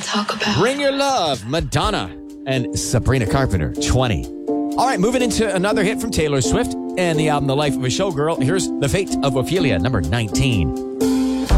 talk about? Bring Your Love, Madonna and Sabrina Carpenter, 20. All right, moving into another hit from Taylor Swift and the album The Life of a Showgirl. Here's The Fate of Ophelia, number 19.